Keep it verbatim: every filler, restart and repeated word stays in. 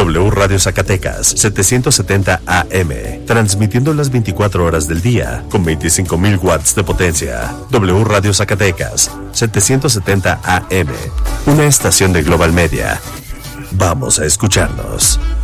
W Radio Zacatecas, setecientos setenta A M, transmitiendo las veinticuatro horas del día con veinticinco mil watts de potencia. W Radio Zacatecas, setecientos setenta A M, una estación de Global Media. Vamos a escucharnos.